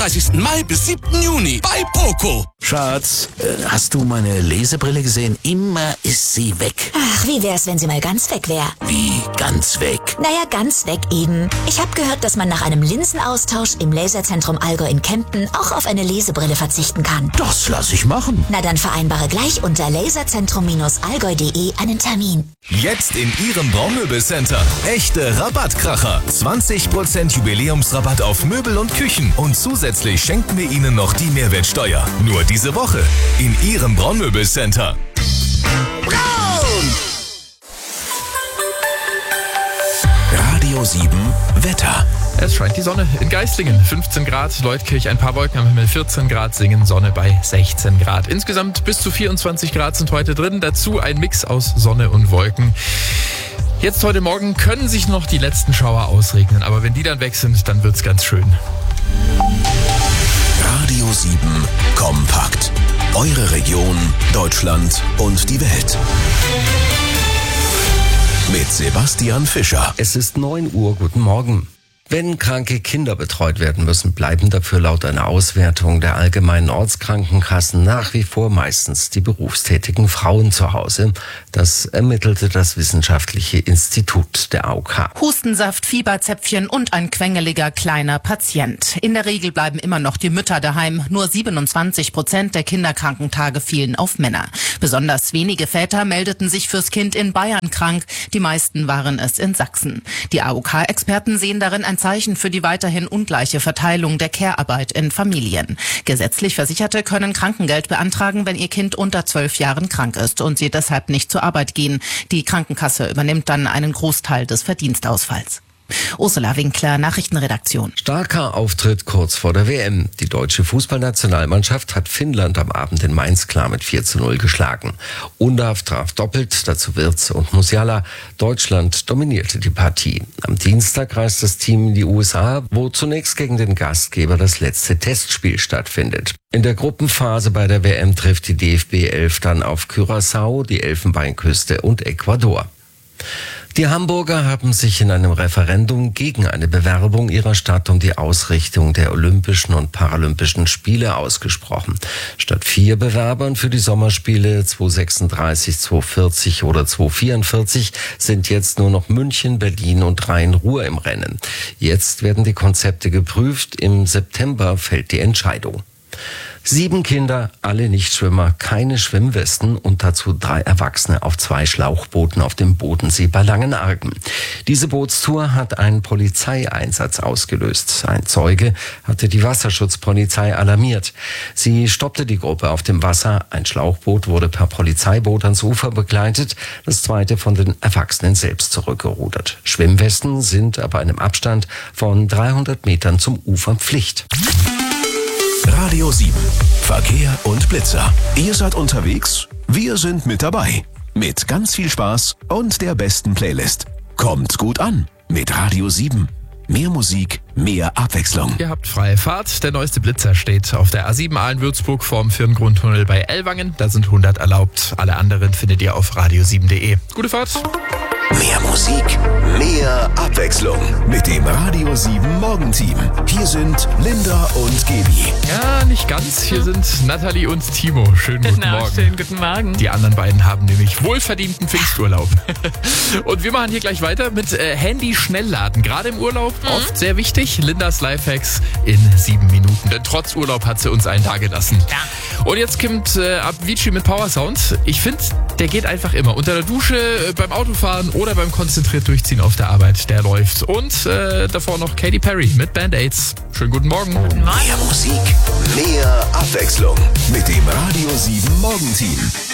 31. Mai bis 7. Juni bei Poco. Schatz, hast du meine Lesebrille gesehen? Immer ist sie weg. Ach, wie wär's, wenn sie mal ganz weg wäre? Wie, ganz weg? Naja, ganz weg eben. Ich habe gehört, dass man nach einem Linsenaustausch im Laserzentrum Allgäu in Kempten auch auf eine Lesebrille verzichten kann. Das lass ich machen. Na dann vereinbare gleich unter laserzentrum-allgäu.de einen Termin. Jetzt in Ihrem Braunmöbelcenter. Echte Rabattkracher. 20% Jubiläumsrabatt auf Möbel und Küchen. Und zusätzlich schenken wir Ihnen noch die Mehrwertsteuer. Nur diese Woche in Ihrem Braunmöbelcenter. Braun! Radio 7 Wetter. Es scheint die Sonne in Geislingen, 15 Grad, Leutkirch ein paar Wolken am Himmel, 14 Grad, Singen Sonne bei 16 Grad. Insgesamt bis zu 24 Grad sind heute drin, dazu ein Mix aus Sonne und Wolken. Jetzt heute Morgen können sich noch die letzten Schauer ausregnen, aber wenn die dann weg sind, dann wird's ganz schön. Radio 7 Kompakt. Eure Region, Deutschland und die Welt. Mit Sebastian Fischer. Es ist 9 Uhr, guten Morgen. Wenn kranke Kinder betreut werden müssen, bleiben dafür laut einer Auswertung der allgemeinen Ortskrankenkassen nach wie vor meistens die berufstätigen Frauen zu Hause. Das ermittelte das Wissenschaftliche Institut der AOK. Hustensaft, Fieberzäpfchen und ein quengeliger kleiner Patient. In der Regel bleiben immer noch die Mütter daheim. Nur 27% der Kinderkrankentage fielen auf Männer. Besonders wenige Väter meldeten sich fürs Kind in Bayern krank. Die meisten waren es in Sachsen. Die AOK-Experten sehen darin ein Zeichen für die weiterhin ungleiche Verteilung der Care-Arbeit in Familien. Gesetzlich Versicherte können Krankengeld beantragen, wenn ihr Kind unter 12 Jahren krank ist und sie deshalb nicht zur Arbeit gehen. Die Krankenkasse übernimmt dann einen Großteil des Verdienstausfalls. Ursula Winkler, Nachrichtenredaktion. Starker Auftritt kurz vor der WM. Die deutsche Fußballnationalmannschaft hat Finnland am Abend in Mainz klar mit 4:0 geschlagen. Undav traf doppelt, dazu Wirtz und Musiala. Deutschland dominierte die Partie. Am Dienstag reist das Team in die USA, wo zunächst gegen den Gastgeber das letzte Testspiel stattfindet. In der Gruppenphase bei der WM trifft die DFB 11 dann auf Curaçao, die Elfenbeinküste und Ecuador. Die Hamburger haben sich in einem Referendum gegen eine Bewerbung ihrer Stadt um die Ausrichtung der Olympischen und Paralympischen Spiele ausgesprochen. Statt 4 Bewerbern für die Sommerspiele 2036, 2040 oder 2044 sind jetzt nur noch München, Berlin und Rhein-Ruhr im Rennen. Jetzt werden die Konzepte geprüft. Im September fällt die Entscheidung. 7 Kinder, alle Nichtschwimmer, keine Schwimmwesten und dazu 3 Erwachsene auf 2 Schlauchbooten auf dem Bodensee bei Langenargen. Diese Bootstour hat einen Polizeieinsatz ausgelöst. Ein Zeuge hatte die Wasserschutzpolizei alarmiert. Sie stoppte die Gruppe auf dem Wasser. Ein Schlauchboot wurde per Polizeiboot ans Ufer begleitet, das zweite von den Erwachsenen selbst zurückgerudert. Schwimmwesten sind ab einem Abstand von 300 Metern zum Ufer Pflicht. Radio 7 Verkehr und Blitzer. Ihr seid unterwegs? Wir sind mit dabei. Mit ganz viel Spaß und der besten Playlist. Kommt gut an mit Radio 7. Mehr Musik, mehr Abwechslung. Ihr habt freie Fahrt. Der neueste Blitzer steht auf der A7 Aalen-Würzburg vorm Firngrundtunnel bei Ellwangen. Da sind 100 erlaubt. Alle anderen findet ihr auf radio7.de. Gute Fahrt. Mehr Musik, mehr Abwechslung mit dem Radio 7 Morgenteam. Hier sind Linda und Gaby. Ja, nicht ganz. Hier sind Nathalie und Timo. Schönen guten Morgen. Schönen guten Morgen. Die anderen beiden haben nämlich wohlverdienten Pfingsturlaub. Und wir machen hier gleich weiter mit Handy-Schnellladen. Gerade im Urlaub oft sehr wichtig. Lindas Lifehacks in 7 Minuten. Denn trotz Urlaub hat sie uns einen da gelassen. Ja. Und jetzt kommt Avicii mit Powersound. Ich finde, der geht einfach immer. Unter der Dusche, beim Autofahren oder beim konzentriert Durchziehen auf der Arbeit. Der läuft. Und davor noch Katy Perry mit Band-Aids. Schönen guten Morgen. Mehr Musik, mehr Abwechslung mit dem Radio 7 Morgenteam.